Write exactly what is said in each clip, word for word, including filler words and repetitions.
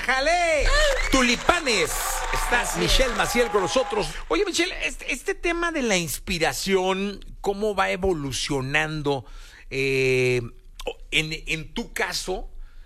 ¡Ájale! Tulipanes. Está Así Michelle es. Maciel con nosotros. Oye, Michelle, este, este tema de la inspiración, ¿cómo va evolucionando? Eh, en, en tu caso,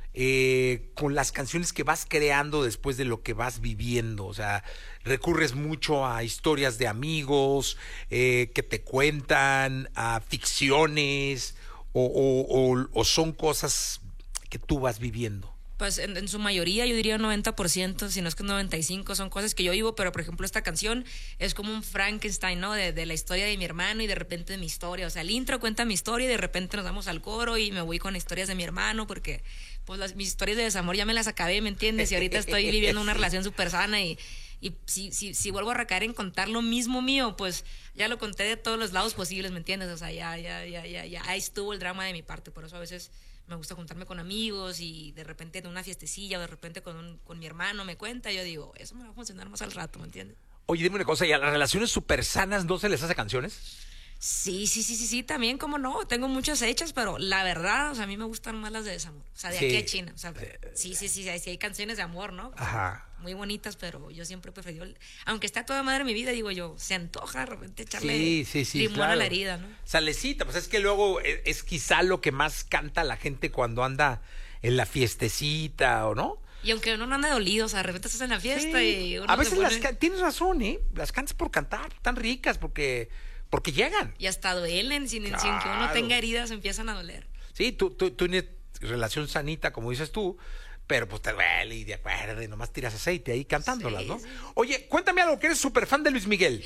eh, con las canciones que vas creando después de lo que vas viviendo. O sea, recurres mucho a historias de amigos eh, que te cuentan, a ficciones, o, o, o, o son cosas que tú vas viviendo. Pues en, en su mayoría, yo diría noventa por ciento, si no es que noventa y cinco por ciento, son cosas que yo vivo, pero por ejemplo esta canción es como un Frankenstein, ¿no? De, de la historia de mi hermano y de repente de mi historia. O sea, el intro cuenta mi historia y de repente nos vamos al coro y me voy con historias de mi hermano porque pues las, mis historias de desamor ya me las acabé, ¿me entiendes? Y ahorita estoy viviendo una relación súper sana y, y si, si, si vuelvo a recaer en contar lo mismo mío, pues ya lo conté de todos los lados posibles, ¿me entiendes? O sea, ya, ya, ya, ya, ya, ahí estuvo el drama de mi parte, por eso a veces me gusta juntarme con amigos y de repente en una fiestecilla o de repente con, un, con mi hermano me cuenta, yo digo, eso me va a funcionar más al rato, ¿me entiendes? Oye, dime una cosa, ¿y a las relaciones súper sanas no se les hace canciones? Sí, sí, sí, sí, sí, también, como no, tengo muchas hechas, pero la verdad, o sea, a mí me gustan más las de desamor, o sea, de Sí. aquí a China, o sea, sí, sí, sí, sí, hay canciones de amor, ¿no? Ajá. Muy bonitas, pero yo siempre preferí, aunque está toda madre mi vida, digo yo, se antoja de repente echarle Sí, sí, sí, limón claro. a la herida, ¿no? Salecita, pues es que luego es, es quizá lo que más canta la gente cuando anda en la fiestecita, ¿o no? Y aunque uno no anda dolido, o sea, de repente estás en la fiesta Sí. y uno A se veces pone- las ca- tienes razón, ¿eh? Las cantas por cantar, tan ricas, porque, porque llegan. y hasta duelen, sin, sin que uno Claro. tenga heridas, empiezan a doler. Sí, tú, tú, tú tienes relación sanita, como dices tú, pero pues te duele y de acuerdo, y nomás tiras aceite ahí cantándolas, Sí, ¿no? sí. Oye, cuéntame algo, que eres súper fan de Luis Miguel.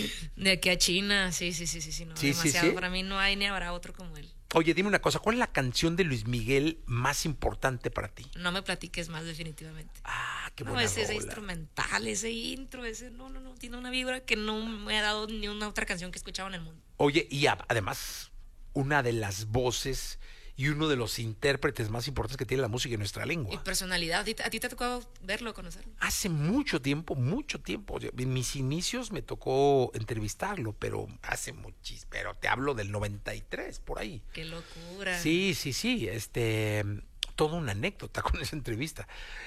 De aquí a China, sí, sí, sí, sí, sí, no, Sí, sí, demasiado. sí. Para mí no hay ni habrá otro como él. Oye, dime una cosa, ¿cuál es la canción de Luis Miguel más importante para ti? No me platiques más, definitivamente. Ah, qué No, buena ese, ese rola. instrumental, ese intro, ese, no, no, no, tiene una vibra que no me ha dado ni una otra canción que he escuchado en el mundo. Oye, y a- además, una de las voces y uno de los intérpretes más importantes que tiene la música en nuestra Y lengua. personalidad, ¿a ti, a ti te ha tocado verlo, conocerlo? Hace mucho tiempo, mucho tiempo. Oye, en mis inicios me tocó entrevistarlo, pero hace muchísimo, pero te hablo del noventa y tres, por ahí. Qué locura. Sí, sí, sí, este, toda una anécdota con esa entrevista.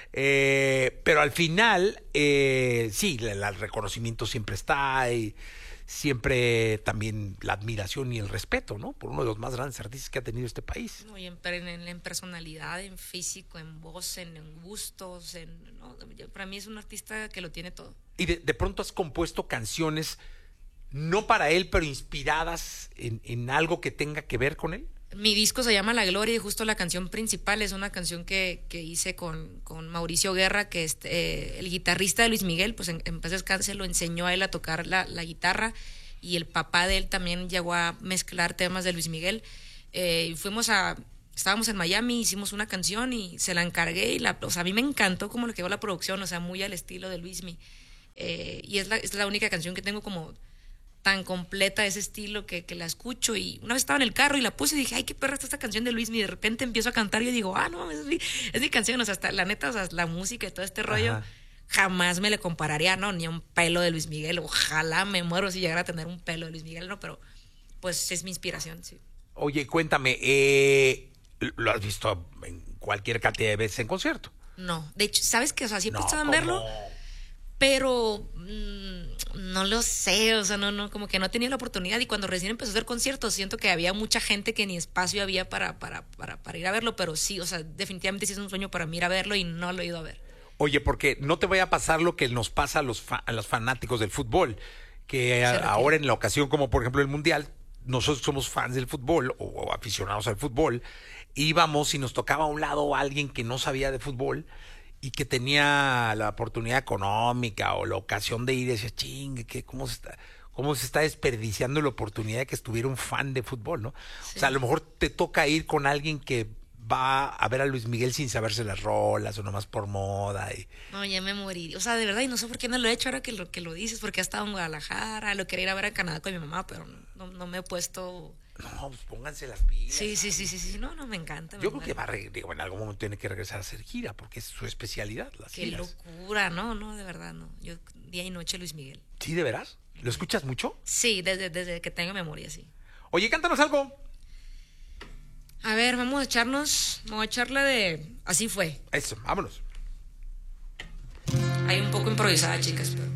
Eh, pero al final, eh, sí, el, el reconocimiento siempre está y siempre también la admiración y el respeto, ¿no? Por uno de los más grandes artistas que ha tenido este país. No, y en, en, en personalidad, en físico, en voz, en, en gustos, en, no, para mí es un artista que lo tiene todo. Y de, de pronto has compuesto canciones, no para él, pero inspiradas en, en algo que tenga que ver con él. Mi disco se llama La Gloria y justo la canción principal es una canción que, que hice con, con Mauricio Guerra, que es eh, el guitarrista de Luis Miguel, pues en, en paz descanse, lo enseñó a él a tocar la, la guitarra y el papá de él también llegó a mezclar temas de Luis Miguel. Eh, y fuimos a, estábamos en Miami, hicimos una canción y se la encargué y la, o sea, a mí me encantó cómo le quedó la producción, o sea, muy al estilo de Luismi. Eh, y es la, es la única canción que tengo como tan completa ese estilo que, que la escucho y una vez estaba en el carro y la puse y dije, ay, qué perra está esta canción de Luismi y de repente empiezo a cantar y yo digo, ah, no, es mi, es mi canción, o sea, hasta la neta, o sea, la música y todo este rollo, Ajá. jamás me le compararía, no, ni a un pelo de Luis Miguel, ojalá me muero si llegara a tener un pelo de Luis Miguel, no, pero pues es mi inspiración, sí. Oye, cuéntame, eh, ¿lo has visto en cualquier cantidad de veces en concierto? No, de hecho, ¿sabes qué? O sea, sí he No, pensado en ¿cómo? verlo, pero mmm, no lo sé, o sea, no, no, como que no he tenido la oportunidad y cuando recién empezó a hacer conciertos siento que había mucha gente que ni espacio había para, para, para, para ir a verlo, pero sí, o sea, definitivamente sí es un sueño para mí ir a verlo y no lo he ido a ver. Oye, porque no te vaya a pasar lo que nos pasa a los, fa- a los fanáticos del fútbol, que a- retira. ahora en la ocasión, como por ejemplo el Mundial, nosotros somos fans del fútbol o, o aficionados al fútbol, íbamos y nos tocaba a un lado a alguien que no sabía de fútbol y que tenía la oportunidad económica o la ocasión de ir y decía, chingue, que cómo se está, cómo se está desperdiciando la oportunidad de que estuviera un fan de fútbol, ¿no? Sí. O sea, a lo mejor te toca ir con alguien que va a ver a Luis Miguel sin saberse las rolas o nomás por moda y No, ya me morí. O sea, de verdad, y no sé por qué no lo he hecho ahora que lo, que lo dices, porque he estado en Guadalajara, lo quería ir a ver a Canadá con mi mamá, pero no, no me he puesto... no, pues pónganse las pilas. Sí, sí, sí, sí, sí, no, no, me encanta. Me Yo creo que muero. va a re- digo, en algún momento tiene que regresar a hacer gira porque es su especialidad, las Qué giras. locura, no, no, de verdad, no. Yo día y noche Luis Miguel. ¿Sí, de veras? ¿Lo escuchas mucho? Sí, desde, desde que tengo memoria, sí. Oye, cántanos algo. A ver, vamos a echarnos, vamos a echarla de... Así fue. Eso, vámonos. hay un poco improvisada, chicas, pero